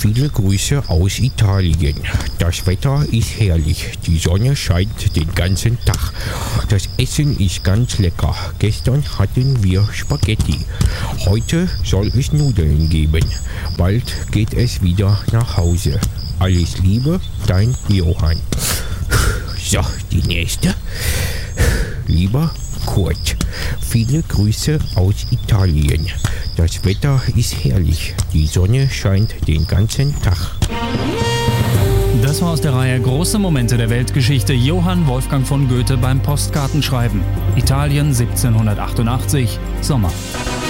Viele Grüße aus Italien. Das Wetter ist herrlich. Die Sonne scheint den ganzen Tag. Das Essen ist ganz lecker. Gestern hatten wir Spaghetti. Heute soll es Nudeln geben. Bald geht es wieder nach Hause. Alles Liebe, dein Johann. So, die nächste. Lieber Kurt, viele Grüße aus Italien. Das Wetter ist herrlich. Die Sonne scheint den ganzen Tag. Das war aus der Reihe Große Momente der Weltgeschichte. Johann Wolfgang von Goethe beim Postkartenschreiben. Italien 1788, Sommer.